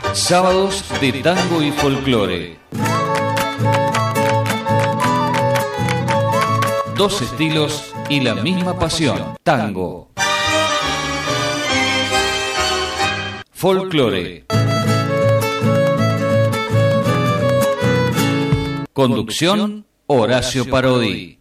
Sábados de tango y folclore. Dos estilos y la misma pasión. Tango. Folclore. Conducción, Horacio Parodi.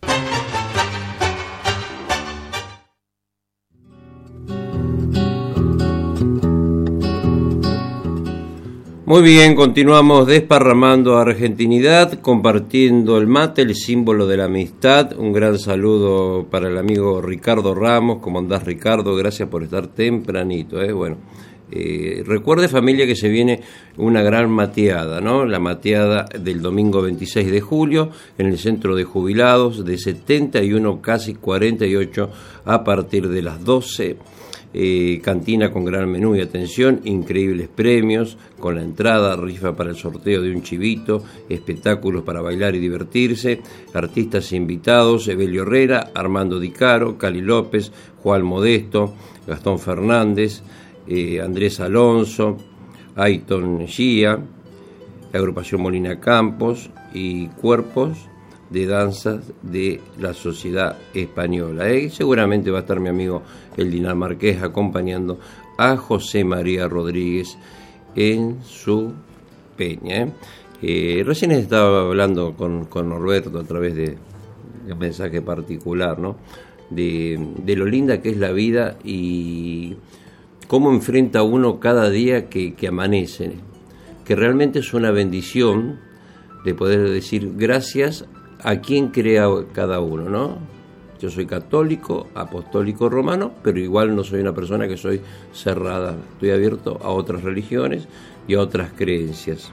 Muy bien, continuamos desparramando argentinidad, compartiendo el mate, el símbolo de la amistad. Un gran saludo para el amigo Ricardo Ramos. ¿Cómo andás, Ricardo? Gracias por estar tempranito. Recuerde, familia, que se viene una gran mateada, ¿no? La mateada del domingo 26 de julio en el Centro de Jubilados, de 71, casi 48, a partir de las 12. Cantina con gran menú y atención, increíbles premios con la entrada, rifa para el sorteo de un chivito, espectáculos para bailar y divertirse, artistas invitados: Evelio Herrera, Armando Di Caro, Cali López, Juan Modesto, Gastón Fernández, Andrés Alonso, Ayton Gia, la agrupación Molina Campos y cuerpos de danzas de la Sociedad Española. Seguramente va a estar mi amigo el Dinar Marqués acompañando a José María Rodríguez en su peña. Recién estaba hablando con Norberto a través de un mensaje particular, ¿no? De lo linda que es la vida y cómo enfrenta uno cada día que amanece, que realmente es una bendición de poder decir gracias a quien crea cada uno, ¿no? Yo soy católico, apostólico romano, pero igual no soy una persona que soy cerrada. Estoy abierto a otras religiones y a otras creencias.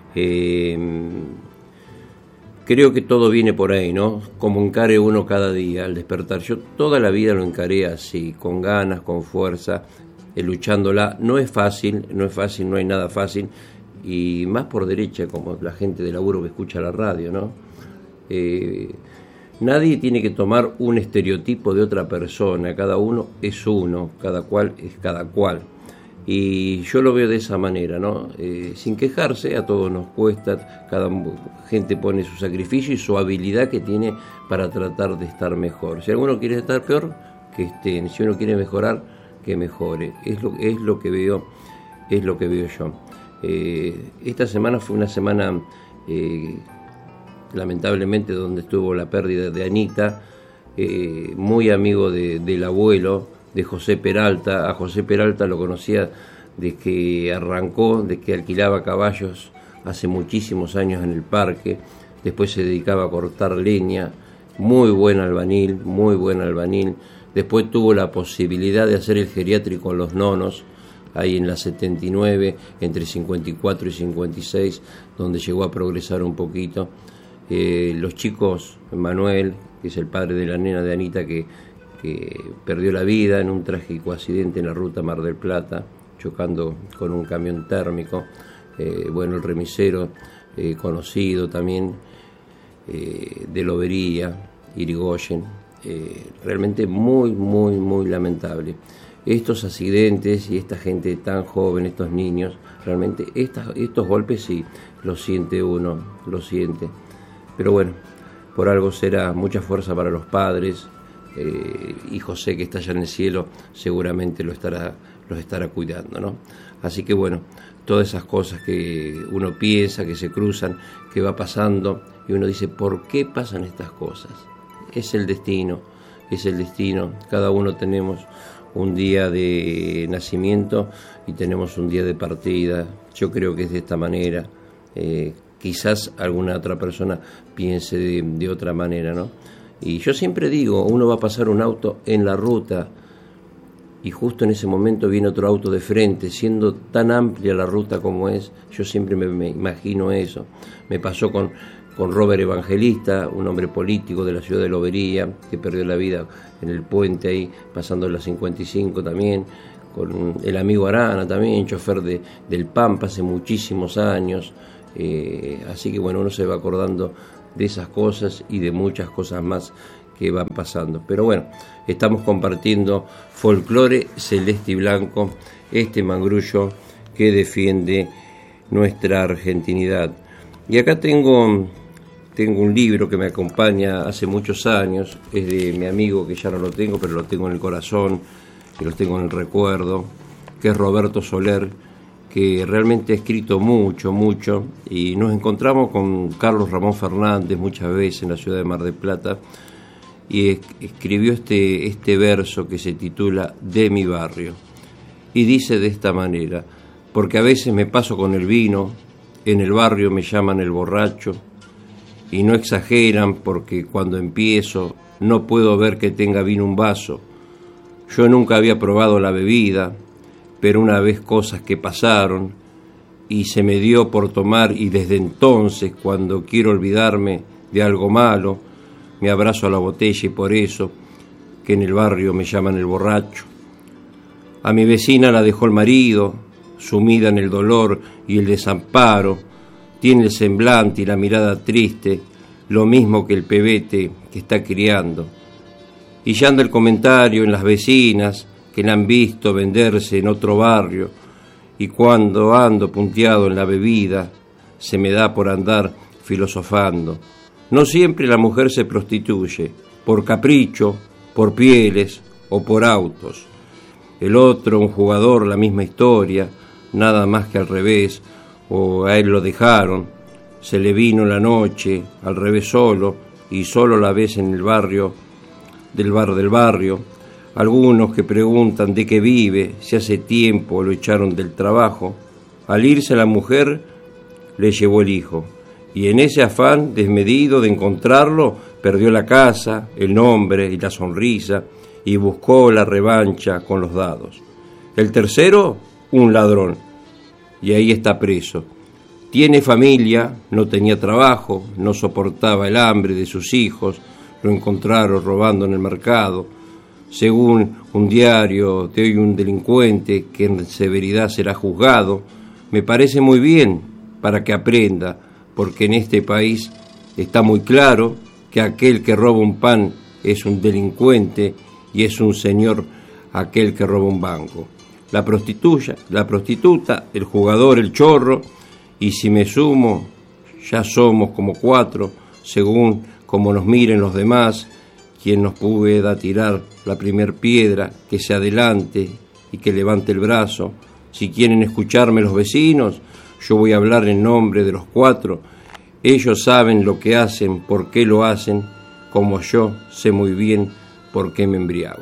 Creo que todo viene por ahí, ¿no? Como encare uno cada día al despertar. Yo toda la vida lo encaré así, con ganas, con fuerza, luchándola. No es fácil, no hay nada fácil. Y más por derecha, como la gente de laburo que escucha la radio, ¿no? Nadie tiene que tomar un estereotipo de otra persona, cada uno es uno, cada cual es cada cual, y yo lo veo de esa manera, ¿no? Sin quejarse, a todos nos cuesta, cada gente pone su sacrificio y su habilidad que tiene para tratar de estar mejor. Si alguno quiere estar peor, que estén; si uno quiere mejorar, que mejore. Es lo que veo yo. Esta semana fue una semana lamentablemente donde estuvo la pérdida de Anita, muy amigo del abuelo, de José Peralta. A José Peralta lo conocía desde que arrancó, de que alquilaba caballos hace muchísimos años en el parque, después se dedicaba a cortar leña, muy buen albañil, después tuvo la posibilidad de hacer el geriátrico en Los Nonos, ahí en la 79, entre 54 y 56, donde llegó a progresar un poquito. Los chicos, Manuel, que es el padre de la nena de Anita, que perdió la vida en un trágico accidente en la ruta Mar del Plata, chocando con un camión térmico. El remisero, conocido también, de Lobería, Irigoyen, realmente muy lamentable. Estos accidentes y esta gente tan joven, estos niños, realmente estos golpes sí los siente uno, pero bueno, por algo será. Mucha fuerza para los padres, y José, que está allá en el cielo, seguramente los estará cuidando, ¿no? Así que bueno, todas esas cosas que uno piensa, que se cruzan, que va pasando, y uno dice, ¿por qué pasan estas cosas? Es el destino, cada uno tenemos un día de nacimiento y tenemos un día de partida. Yo creo que es de esta manera. Quizás alguna otra persona piense de otra manera, ¿no? Y yo siempre digo, uno va a pasar un auto en la ruta y justo en ese momento viene otro auto de frente, siendo tan amplia la ruta como es. Yo siempre me imagino eso. Me pasó con Robert Evangelista, un hombre político de la ciudad de Lobería, que perdió la vida en el puente ahí, pasando la 55 también, con el amigo Arana también, chofer del Pampa hace muchísimos años. Así que bueno, uno se va acordando de esas cosas y de muchas cosas más que van pasando. Pero bueno, estamos compartiendo folclore celeste y blanco, este mangrullo que defiende nuestra argentinidad. Y acá tengo un libro que me acompaña hace muchos años, es de mi amigo, que ya no lo tengo, pero lo tengo en el corazón, que lo tengo en el recuerdo, que es Roberto Soler, que realmente ha escrito mucho, y nos encontramos con Carlos Ramón Fernández muchas veces en la ciudad de Mar del Plata, y escribió este verso que se titula De mi barrio, y dice de esta manera: porque a veces me paso con el vino, en el barrio me llaman el borracho, y no exageran porque cuando empiezo no puedo ver que tenga vino un vaso. Yo nunca había probado la bebida, pero una vez cosas que pasaron y se me dio por tomar, y desde entonces cuando quiero olvidarme de algo malo me abrazo a la botella, y por eso que en el barrio me llaman el borracho. A mi vecina la dejó el marido, sumida en el dolor y el desamparo, tiene el semblante y la mirada triste, lo mismo que el pebete que está criando. Y ya anda el comentario en las vecinas que la han visto venderse en otro barrio, y cuando ando punteado en la bebida se me da por andar filosofando. No siempre la mujer se prostituye, por capricho, por pieles o por autos. El otro, un jugador, la misma historia, nada más que al revés, o a él lo dejaron, se le vino la noche, al revés solo, y solo la ves en el barrio, del barrio. Algunos que preguntan de qué vive, si hace tiempo lo echaron del trabajo. Al irse la mujer, le llevó el hijo, y en ese afán desmedido de encontrarlo, perdió la casa, el nombre y la sonrisa, y buscó la revancha con los dados. El tercero, un ladrón, y ahí está preso. Tiene familia, no tenía trabajo, no soportaba el hambre de sus hijos, lo encontraron robando en el mercado. Según un diario de hoy, un delincuente que en severidad será juzgado. Me parece muy bien para que aprenda, porque en este país está muy claro que aquel que roba un pan es un delincuente y es un señor aquel que roba un banco. La prostituta, el jugador, el chorro, y si me sumo, ya somos como 4, según como nos miren los demás. Quien nos pueda tirar la primer piedra, que se adelante y que levante el brazo. Si quieren escucharme los vecinos, yo voy a hablar en nombre de los 4. Ellos saben lo que hacen, por qué lo hacen, como yo sé muy bien por qué me embriago.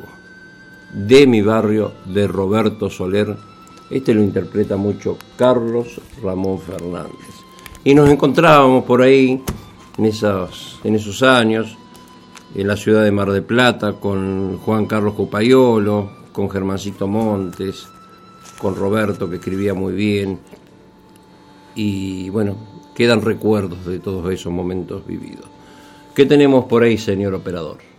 De mi barrio, de Roberto Soler. Lo interpreta mucho Carlos Ramón Fernández. Y nos encontrábamos por ahí, en esos años, en la ciudad de Mar del Plata, con Juan Carlos Copaiolo, con Germancito Montes, con Roberto, que escribía muy bien. Y bueno, quedan recuerdos de todos esos momentos vividos. ¿Qué tenemos por ahí, señor operador?